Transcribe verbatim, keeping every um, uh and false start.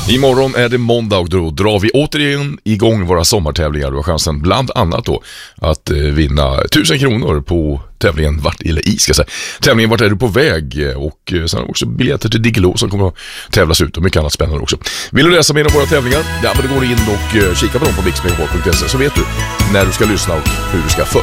Imorgon är det måndag och då drar vi återigen igång våra sommartävlingar. Du har chansen bland annat då att eh, vinna tusen kronor på tävlingen Vart eller i ska jag säga. Tävlingen Vart är du på väg? Och eh, sen har vi också biljetter till Diggiloo som kommer att tävlas ut och mycket annat spännande också. Vill du läsa mer om våra tävlingar? Ja, men då går du in och eh, kika på dem på mix megapol punkt se så vet du när du ska lyssna och hur du ska förbereda.